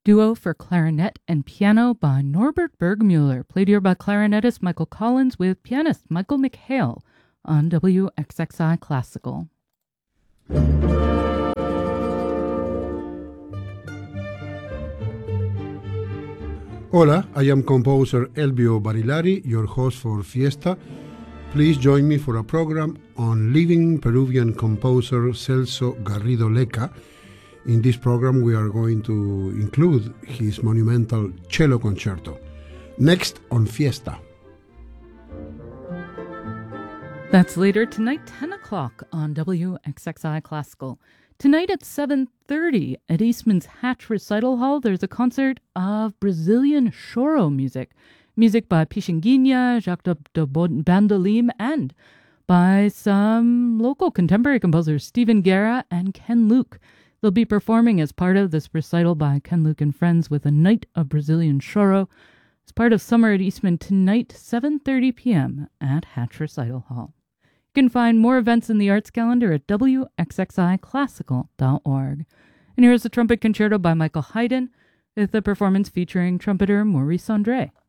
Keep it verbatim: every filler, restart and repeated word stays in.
Duo for clarinet and piano by Norbert Bergmuller, played here by clarinetist Michael Collins with pianist Michael McHale on W X X I Classical. Hola, I am composer Elvio Barilari, your host for Fiesta. Please join me for a program on living Peruvian composer Celso Garrido Leca. In this program, we are going to include his monumental cello concerto. Next on Fiesta. That's later tonight, ten o'clock on W X X I Classical. Tonight at seven thirty at Eastman's Hatch Recital Hall, there's a concert of Brazilian choro music. Music by Pixinguinha, Jacques de Bandolim, and by some local contemporary composers, Stephen Guerra and Ken Luke. They'll be performing as part of this recital by Ken Luke and Friends with a night of Brazilian choro as part of Summer at Eastman tonight, seven thirty p.m. at Hatch Recital Hall. You can find more events in the arts calendar at w x x i classical dot org. And here's the trumpet concerto by Michael Haydn with a performance featuring trumpeter Maurice Andre.